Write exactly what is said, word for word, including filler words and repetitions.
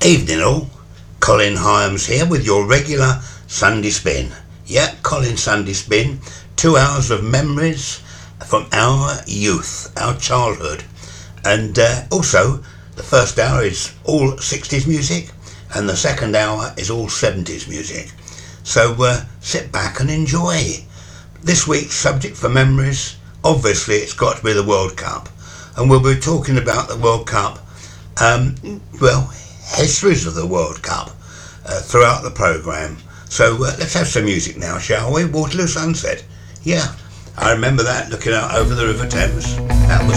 Evening all, Colin Hyams here with your regular Sunday Spin. Yeah, Colin Sunday Spin, two hours of memories from our youth, our childhood. And uh, also, the first hour is all sixties music and the second hour is all seventies music. So uh, sit back and enjoy. This week's subject for memories, obviously it's got to be the World Cup. And we'll be talking about the World Cup, um, well, histories of the World Cup uh, throughout the programme. So uh, let's have some music now, shall we? Waterloo Sunset. Yeah, I remember that, looking out over the River Thames. That was